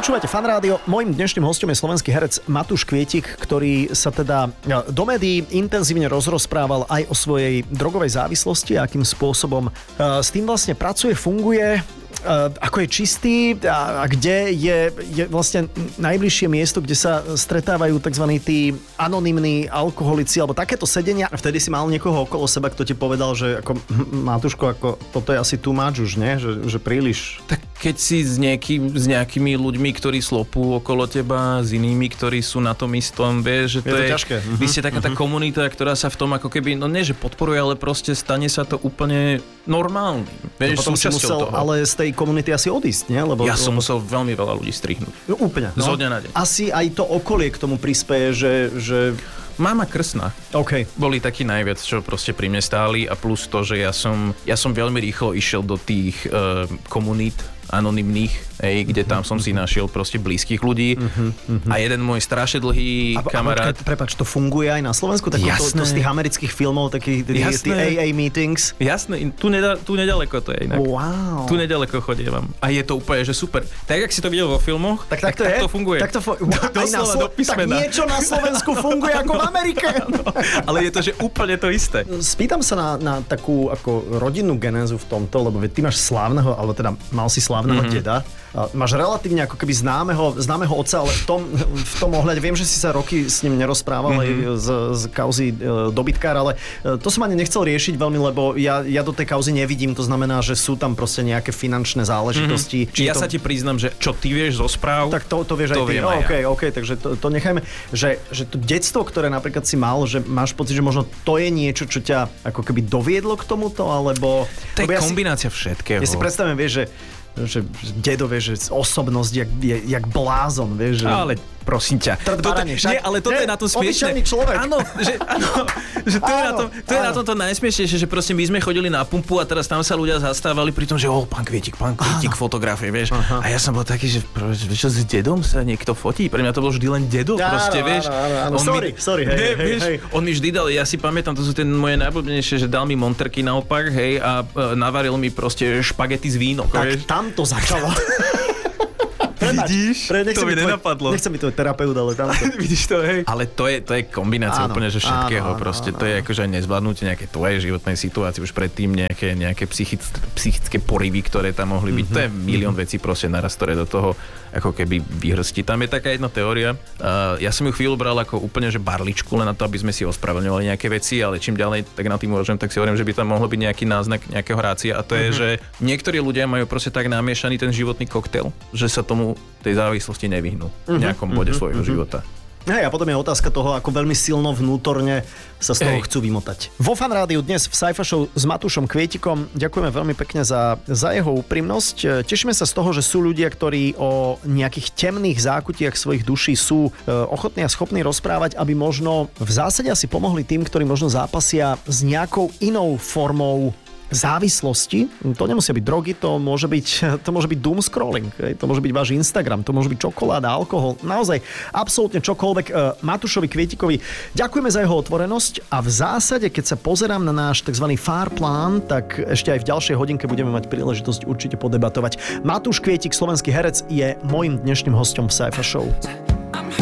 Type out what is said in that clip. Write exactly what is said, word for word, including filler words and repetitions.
Počúvate Fan Rádio. Mojím dnešným hostom je slovenský herec Matúš Kvietik, ktorý sa teda do médií intenzívne rozrozprával aj o svojej drogovej závislosti a akým spôsobom s tým vlastne pracuje, funguje, ako je čistý a kde je, je vlastne najbližšie miesto, kde sa stretávajú tzv. Tí anonymní alkoholici alebo takéto sedenia. A vtedy si mal niekoho okolo seba, kto ti povedal, že ako Matúško, ako toto je asi too much už, nie? Že, že príliš. Tak keď si s, niekým, s nejakými ľuďmi, ktorí slopú okolo teba, s inými, ktorí sú na tom istom, vieš, že to je... Je to ťažké. Vy ste taká tá komunita, ktorá sa v tom ako keby, no nie, že podporuje, ale proste stane sa to úplne normálnym. Vieš, no potom si musel toho. ale z tej komunity asi odísť, nie? Lebo, ja som lebo... musel veľmi veľa ľudí strihnúť. No, úplne. No. Zo dňa na deň. Asi aj to okolie k tomu prispieje, že... že... Mama krstná. OK. Boli takí najviac, čo proste pri mne stáli a plus to, že ja som, ja som veľmi rýchlo išiel do tých uh, komunít anonymných, ej, kde tam som si našiel proste blízkych ľudí uh-huh, uh-huh. a jeden môj strašne dlhý a, kamarát... A prepáč, to funguje aj na Slovensku? Tak to, to z tých amerických filmov, takých tí á á meetings? Jasné, tu, neda, tu nedaleko to je inak. Wow. Tu nedaleko chodievam. A je to úplne, že super. Tak, jak si to videl vo filmoch, tak, tak, tak, to, tak je? to funguje. Tak to fu- doslova Slo- do písmena. Tak niečo na Slovensku funguje ako v Amerike. Ale je to, že úplne to isté. Spýtam sa na, na takú ako rodinnú genézu v tomto, lebo ty máš slávneho, alebo teda mal si slávneho mm-hmm. deda. Máš relatívne ako keby známeho, známeho otca, ale v tom, v tom ohľade, viem, že si sa roky s ním nerozprával mm-hmm. aj z, z kauzy e, dobytkár, ale to som ani nechcel riešiť veľmi, lebo ja, ja do tej kauzy nevidím, to znamená, že sú tam proste nejaké finančné záležitosti. Mm-hmm. Či ja to... sa ti priznám, že čo ty vieš zo správ, tak to, to vieš to aj ty. Oh, OK, OK, takže to, to nechajme, že, že to detstvo, ktoré napríklad si mal, že máš pocit, že možno to je niečo, čo ťa ako keby doviedlo k tomuto, alebo... To je ja kombinácia si, všetkého. Ja si predstavím, vieš, že že dedo, vieš, že osobnosť jak, jak blázon, vieš. Že... Ale prosím ťa. Toto, nie, ale toto je na tom smiešne. Obyčajný človek. Áno, že, áno, že to, áno, je na tom, to je na tom to najsmiešnejšie, že proste my sme chodili na pumpu a teraz tam sa ľudia zastávali pri tom, že oh, pán Kvietik, pán Kvietik fotografie, vieš. Aha. A ja som bol taký, že čo s dedom sa niekto fotí? Pre mňa to bol vždy len dedo, áno, proste, áno, vieš. Áno, áno. Sorry, mi, sorry, hej, hej, vieš, hej. On mi vždy dal, ja si pamätám, to sú tie moje najblbnejšie, že dal mi monterky naopak, hej, a e, navaril mi proste špagety z vínok, tak vieš. tam to začalo. Vidíš? Pre, to mi nenapadlo. Nechcem mi to terapeut, ale tam to... Vidíš to, hej? Ale to je, to je kombinácia áno, úplne, že všetkého. Áno, proste áno, to je akože aj nezvládnutie nejaké tvoje životnej situácie, už predtým nejaké, nejaké psychické, psychické porivy, ktoré tam mohli byť. Mm-hmm. To je milión vecí proste naraz, ktoré do toho ako keby vyhrstí. Tam je taká jedna teória. Uh, ja som ju chvíľu bral ako úplne, že barličku, len na to, aby sme si ospravedlňovali nejaké veci, ale čím ďalej tak na tým uvažujem, tak si hovorím, že by tam mohlo byť nejaký náznak nejakého hrácia. A to mm-hmm. je, že niektorí ľudia majú proste tak namiešaný ten životný koktail, že sa tomu tej závislosti nevyhnú v nejakom bode mm-hmm. svojho mm-hmm. života. Hej, a potom je otázka toho, ako veľmi silno vnútorne sa z toho Hej. chcú vymotať. Vo Fan Rádiu dnes v Sci-Fi Show s Matúšom Kvietikom ďakujeme veľmi pekne za, za jeho úprimnosť. Tešíme sa z toho, že sú ľudia, ktorí o nejakých temných zákutiach svojich duší sú ochotní a schopní rozprávať, aby možno v zásade asi pomohli tým, ktorí možno zápasia s nejakou inou formou závislosti. To nemusia byť drogy, to môže byť, to môže byť doom scrolling, to môže byť váš Instagram, to môže byť čokoláda, alkohol, naozaj absolútne čokoľvek. Matúšovi Kvietikovi ďakujeme za jeho otvorenosť a v zásade, keď sa pozerám na náš tzv. Fár plán, tak ešte aj v ďalšej hodinke budeme mať príležitosť určite podebatovať. Matúš Kvietik, slovenský herec, je môjim dnešným hosťom v Sci-Fi Show.